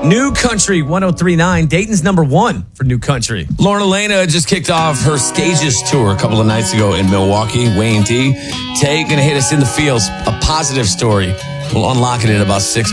New Country 1039. Dayton's number one for New Country. Lauren Elena just kicked off her Stages tour a couple of nights ago in Milwaukee. Wayne T. Tay going to hit us in the fields. A positive story. We'll unlock it in about 6